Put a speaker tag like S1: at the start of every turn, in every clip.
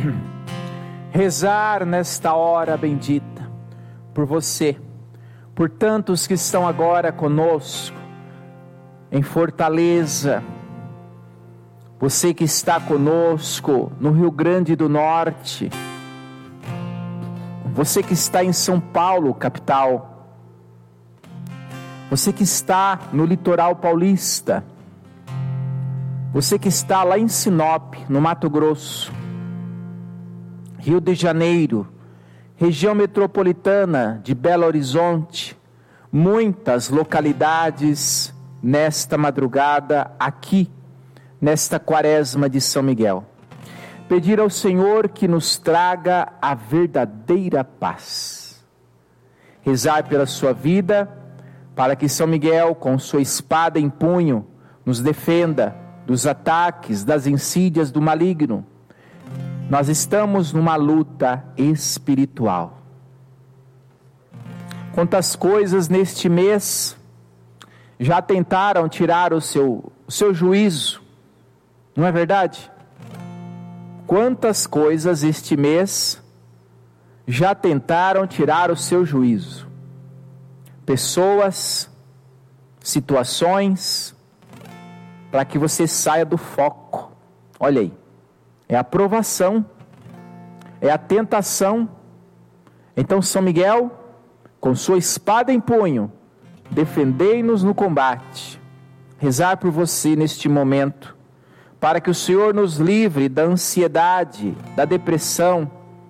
S1: rezar nesta hora bendita por você, por tantos que estão agora conosco em Fortaleza, você que está conosco no Rio Grande do Norte, você que está em São Paulo, capital, você que está no litoral paulista, você que está lá em Sinop, no Mato Grosso, Rio de Janeiro, região metropolitana de Belo Horizonte, muitas localidades nesta madrugada aqui, nesta quaresma de São Miguel. Pedir ao Senhor que nos traga a verdadeira paz. Rezar pela sua vida, para que São Miguel, com sua espada em punho, nos defenda dos ataques, das insídias do maligno. Nós estamos numa luta espiritual. Quantas coisas neste mês já tentaram tirar o seu juízo, não é verdade? Quantas coisas este mês já tentaram tirar o seu juízo? Pessoas, situações, para que você saia do foco. Olha aí, é a provação, é a tentação. Então São Miguel, com sua espada em punho, defendei-nos no combate. Rezar por você neste momento, para que o Senhor nos livre da ansiedade, da depressão.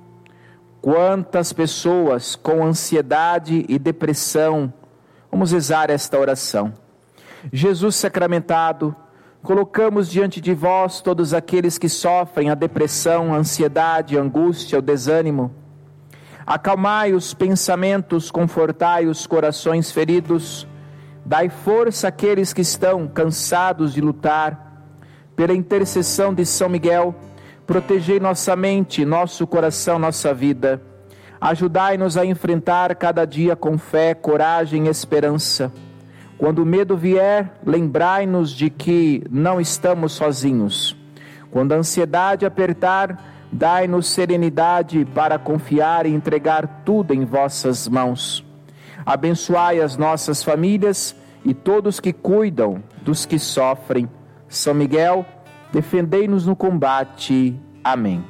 S1: Quantas pessoas com ansiedade e depressão. Vamos rezar esta oração. Jesus sacramentado, colocamos diante de vós todos aqueles que sofrem a depressão, a ansiedade, a angústia, o desânimo. Acalmai os pensamentos, confortai os corações feridos, dai força àqueles que estão cansados de lutar. Pela intercessão de São Miguel, protegei nossa mente, nosso coração, nossa vida. Ajudai-nos a enfrentar cada dia com fé, coragem e esperança. Quando o medo vier, lembrai-nos de que não estamos sozinhos. Quando a ansiedade apertar, dai-nos serenidade para confiar e entregar tudo em vossas mãos. Abençoai as nossas famílias e todos que cuidam dos que sofrem. São Miguel, defendei-nos no combate. Amém.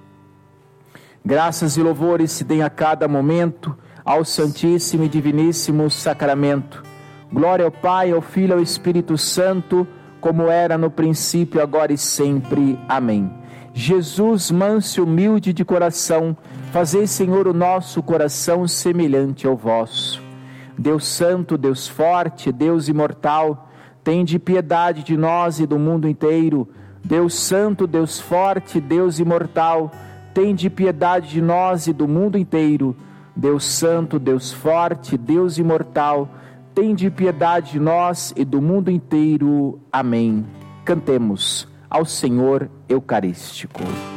S1: Graças e louvores se deem a cada momento ao Santíssimo e Diviníssimo Sacramento. Glória ao Pai, ao Filho e ao Espírito Santo, como era no princípio, agora e sempre. Amém. Jesus, manso e humilde de coração, fazei, Senhor, o nosso coração semelhante ao vosso. Deus Santo, Deus Forte, Deus Imortal, tende piedade de nós e do mundo inteiro. Deus Santo, Deus Forte, Deus Imortal, tende piedade de nós e do mundo inteiro. Deus Santo, Deus Forte, Deus Imortal, tende piedade de nós e do mundo inteiro. Amém. Cantemos ao Senhor Eucarístico.